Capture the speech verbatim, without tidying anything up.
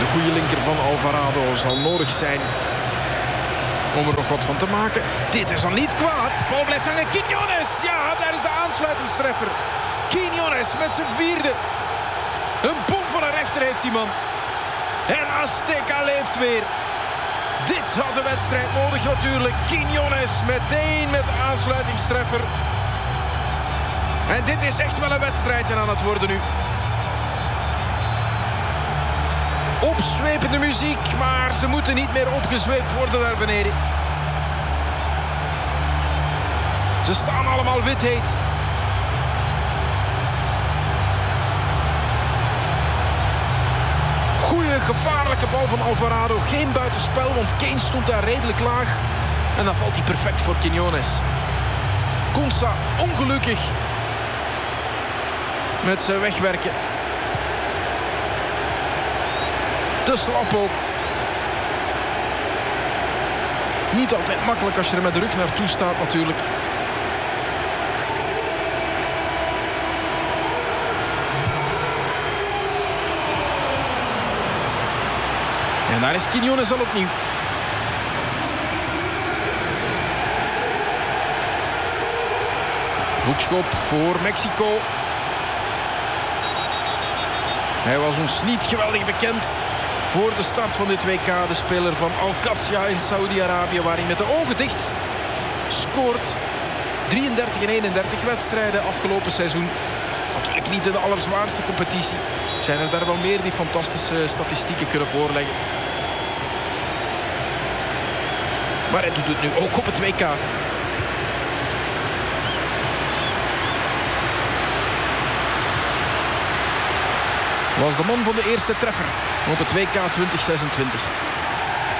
De goede linker van Alvarado zal nodig zijn om er nog wat van te maken. Dit is al niet kwaad. Bal blijft hangen. Quiñones. Ja, daar is de aansluitingstreffer. Quiñones met zijn vierde. Een bom van een rechter heeft die man. En Azteca leeft weer. Dit had de wedstrijd nodig natuurlijk. Quiñones meteen met de aansluitingstreffer. En dit is echt wel een wedstrijdje aan het worden nu. Opzwepende muziek, maar ze moeten niet meer opgezweept worden daar beneden. Ze staan allemaal wit heet. Goeie, gevaarlijke bal van Alvarado. Geen buitenspel, want Kane stond daar redelijk laag. En dan valt hij perfect voor Quiñones. Konsa ongelukkig met zijn wegwerken. Te slap ook. Niet altijd makkelijk als je er met de rug naartoe staat natuurlijk. En daar is Quiñones al opnieuw. Hoekschop voor Mexico. Hij was ons niet geweldig bekend voor de start van dit W K. De speler van Al-Qadsia in Saudi-Arabië, waar hij met de ogen dicht scoort. drieëndertig en eenendertig wedstrijden afgelopen seizoen. Natuurlijk niet in de allerzwaarste competitie. Zijn er daar wel meer die fantastische statistieken kunnen voorleggen. Maar hij doet het nu ook op het W K. Was de man van de eerste treffer op het W K twintig zesentwintig.